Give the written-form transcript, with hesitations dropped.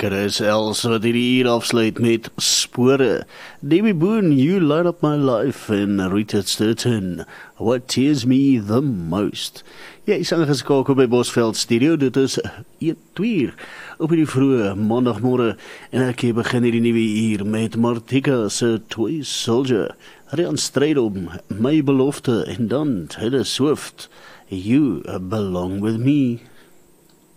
Chris Els wat hierdie uur afsluit met Spore. Davy Boone, You Light Up My Life en Rita Sturton, What Tears Me The Most. Jy is ingeskakel by Bosveld Studio, dit is 1:02 op die vroeë maandagmôre en ek begin hierdie nuwe uur met Martika se Toy Soldier. Rian Strydom, My Belofte en dan Taylor Swift, You Belong With Me.